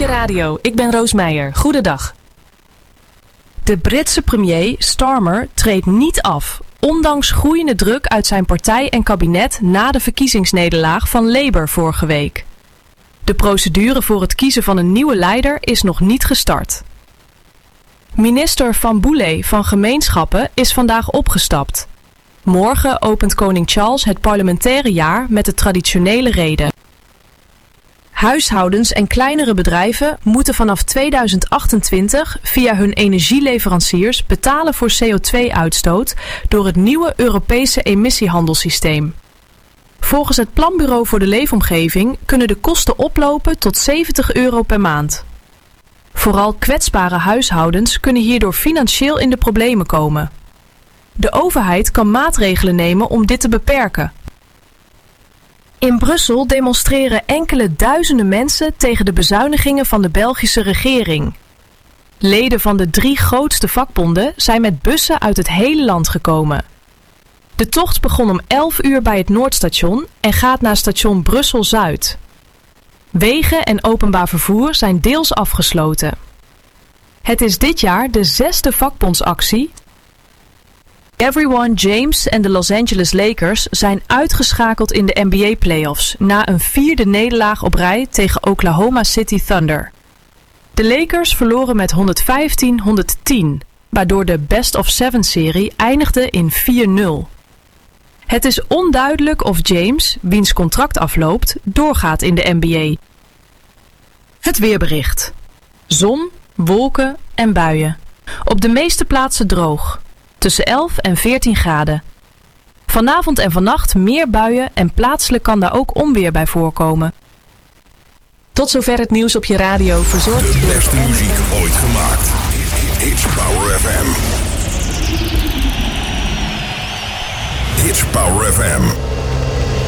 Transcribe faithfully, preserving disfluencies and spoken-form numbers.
je radio. Ik ben Roos Meijer. Goedendag. De Britse premier Starmer treedt niet af, ondanks groeiende druk uit zijn partij en kabinet na de verkiezingsnederlaag van Labour vorige week. De procedure voor het kiezen van een nieuwe leider is nog niet gestart. Minister Van Boulay van Gemeenschappen is vandaag opgestapt. Morgen opent koning Charles het parlementaire jaar met de traditionele rede. Huishoudens en kleinere bedrijven moeten vanaf tweeduizend achtentwintig via hun energieleveranciers betalen voor C O twee uitstoot door het nieuwe Europese emissiehandelssysteem. Volgens het Planbureau voor de Leefomgeving kunnen de kosten oplopen tot zeventig euro per maand. Vooral kwetsbare huishoudens kunnen hierdoor financieel in de problemen komen. De overheid kan maatregelen nemen om dit te beperken. In Brussel demonstreren enkele duizenden mensen tegen de bezuinigingen van de Belgische regering. Leden van de drie grootste vakbonden zijn met bussen uit het hele land gekomen. De tocht begon om elf uur bij het Noordstation en gaat naar station Brussel-Zuid. Wegen en openbaar vervoer zijn deels afgesloten. Het is dit jaar de zesde vakbondsactie. Everyone James en de Los Angeles Lakers zijn uitgeschakeld in de N B A-playoffs na een vierde nederlaag op rij tegen Oklahoma City Thunder. De Lakers verloren met honderdvijftien honderdtien, waardoor de Best of Seven-serie eindigde in vier nul. Het is onduidelijk of James, wiens contract afloopt, doorgaat in de N B A. Het weerbericht. Zon, wolken en buien. Op de meeste plaatsen droog. Tussen elf en veertien graden. Vanavond en vannacht meer buien en plaatselijk kan daar ook onweer bij voorkomen. Tot zover het nieuws op je radio, verzorgd. De beste muziek ooit gemaakt. Hits Power F M. Hits Power F M.